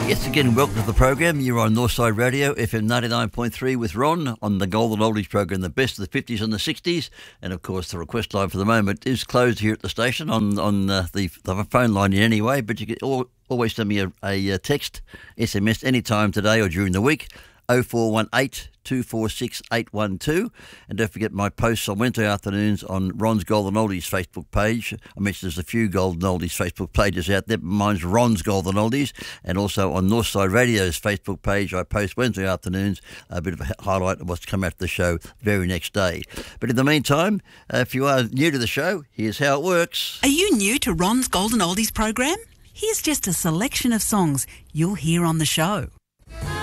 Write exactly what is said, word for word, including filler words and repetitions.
Yes, again, welcome to the program. You're on Northside Radio, F M ninety-nine point three with Ron on the Golden Oldies program, the best of the fifties and the sixties. And, of course, the request line for the moment is closed here at the station on, on uh, the, the phone line in any way, but you can all, always send me a, a text, S M S anytime today or during the week, oh four one eight, two four six, eight one two. And don't forget my posts on Wednesday afternoons on Ron's Golden Oldies Facebook page. I mentioned there's a few Golden Oldies Facebook pages out there. Mine's Ron's Golden Oldies. And also on Northside Radio's Facebook page, I post Wednesday afternoons a bit of a highlight of what's come out of the show the very next day. But in the meantime, uh, if you are new to the show, here's how it works. Are you new to Ron's Golden Oldies program? Here's just a selection of songs you'll hear on the show.